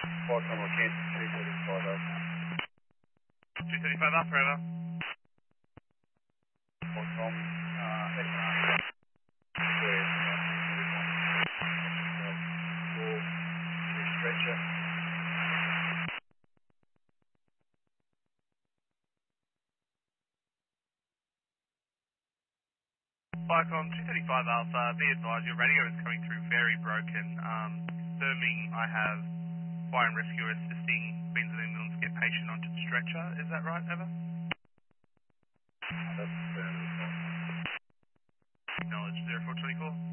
Qualcomm okay, 335 Alpha. 235 Alpha, over. Qualcomm, Edinburgh, square, four, stretcher. Viacom 235 Alpha, be advised your radio is coming through very broken. Confirming I have fire and rescue assisting Queens and England to get patient onto the stretcher. Is that right, over? That's, Acknowledge 0424.